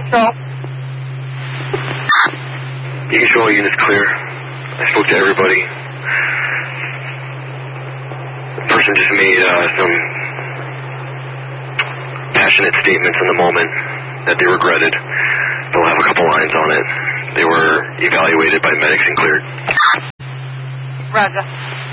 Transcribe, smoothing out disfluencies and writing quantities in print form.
Control. You control units clear. I spoke to everybody. The person just made some passionate statements in the moment that they regretted. They'll have a couple lines on it. They were evaluated by medics and cleared. Roger.